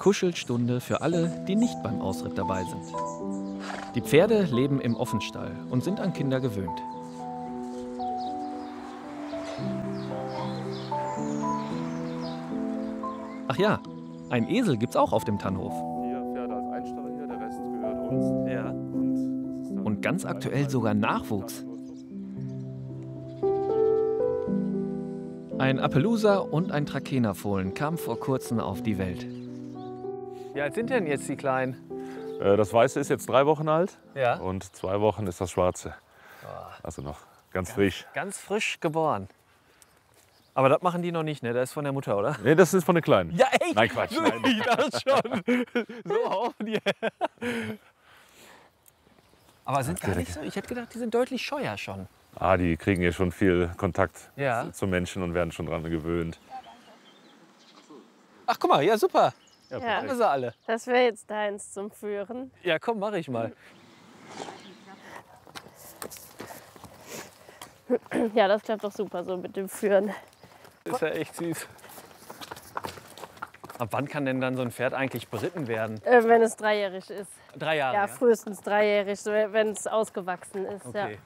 Kuschelstunde für alle, die nicht beim Ausritt dabei sind. Die Pferde leben im Offenstall und sind an Kinder gewöhnt. Ach ja, ein Esel gibt's auch auf dem Tannhof. Hier Pferde als Einstall hier, der Rest gehört uns. Ja. Und Und ganz aktuell sogar Nachwuchs. Ein Appaloosa und ein Trakehnerfohlen kamen vor kurzem auf die Welt. Wie alt sind denn jetzt die Kleinen? Das Weiße ist jetzt 3 Wochen alt Ja. und 2 Wochen ist das Schwarze. Also noch ganz frisch. Ganz frisch geboren. Aber das machen die noch nicht, ne? Das ist von der Mutter, oder? Nee, das ist von den Kleinen. Ja, echt? Nein, Quatsch. Nein. Ich dachte schon. So haufen die. Aber sind gar nicht so. Ich hätte gedacht, die sind deutlich scheuer schon. Die kriegen hier schon viel Kontakt Ja. zu Menschen und werden schon dran gewöhnt. Ach, guck mal, ja, super. Ja, Haben wir sie alle. das wäre jetzt deins zum Führen. Ja, komm, mach ich mal. Ja, das klappt doch super so mit dem Führen. Ist ja echt süß. Ab wann kann denn dann so ein Pferd eigentlich beritten werden? Wenn es 3-jährig ist. 3 Jahre. Ja, frühestens 3-jährig, so wenn es ausgewachsen ist. Ja. Okay.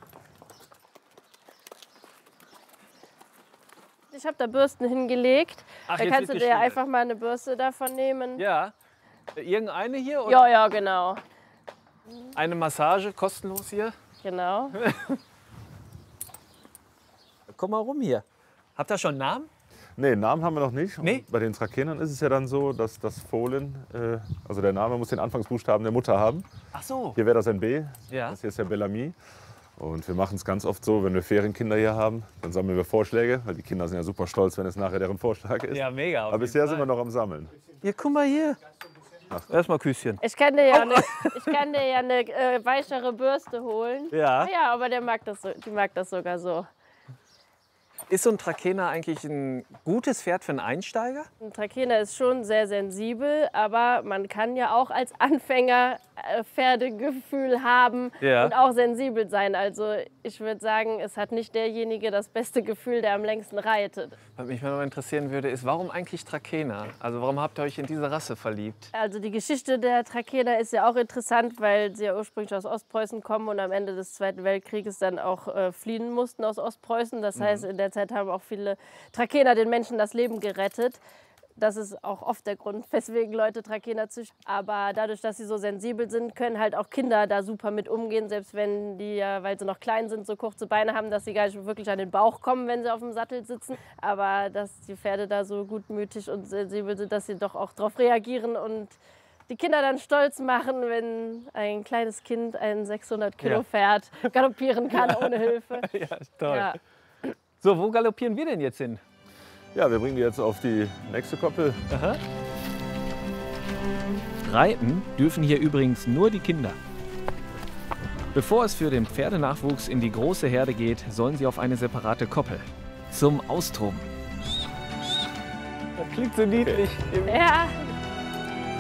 Ich habe da Bürsten hingelegt. Ach, Da jetzt kannst wird du dir geschnitten. einfach mal eine Bürste davon nehmen. Ja. Irgendeine hier? Oder? Ja, ja, genau. Eine Massage kostenlos hier? Genau. Komm mal rum hier. Habt ihr schon einen Namen? Nee, Namen haben wir noch nicht. Nee? Und bei den Trakenern ist es ja dann so, dass das Fohlen, also der Name muss den Anfangsbuchstaben der Mutter haben. Ach so. Hier wäre das ein B, Ja. das hier ist ja Bellamy. Und wir machen es ganz oft so, wenn wir Ferienkinder hier haben, dann sammeln wir Vorschläge, weil die Kinder sind ja super stolz, wenn es nachher deren Vorschlag ist. Ja, mega. auf Aber jeden bisher Fall. sind wir noch am Sammeln. Hier, guck mal hier. Erstmal Küsschen. Ich kann dir ja eine weichere Bürste holen. Ja. Ja, aber die mag das sogar so. Ist so ein Trakehner eigentlich ein gutes Pferd für einen Einsteiger? Ein Trakehner ist schon sehr sensibel, aber man kann ja auch als Anfänger Pferdegefühl haben Ja. und auch sensibel sein. Also ich würde sagen, es hat nicht derjenige das beste Gefühl, der am längsten reitet. Was mich mal interessieren würde, ist, warum eigentlich Trakehner? Also warum habt ihr euch in diese Rasse verliebt? Also die Geschichte der Trakehner ist ja auch interessant, weil sie ja ursprünglich aus Ostpreußen kommen und am Ende des Zweiten Weltkrieges dann auch fliehen mussten aus Ostpreußen. Das heißt, in der Zeit haben auch viele Trakehner den Menschen das Leben gerettet. Das ist auch oft der Grund, weswegen Leute Trakehner züchten. Aber dadurch, dass sie so sensibel sind, können halt auch Kinder da super mit umgehen. Selbst wenn die ja, weil sie noch klein sind, so kurze Beine haben, dass sie gar nicht wirklich an den Bauch kommen, wenn sie auf dem Sattel sitzen. Aber dass die Pferde da so gutmütig und sensibel sind, dass sie doch auch darauf reagieren und die Kinder dann stolz machen, wenn ein kleines Kind ein 600-Kilo-Pferd galoppieren kann ohne Hilfe. Ja, toll. Ja. So, wo galoppieren wir denn jetzt hin? Ja, wir bringen die jetzt auf die nächste Koppel. Aha. Reiten dürfen hier übrigens nur die Kinder. Bevor es für den Pferdenachwuchs in die große Herde geht, sollen sie auf eine separate Koppel. Zum Austoben. Das klingt so niedlich. Ja,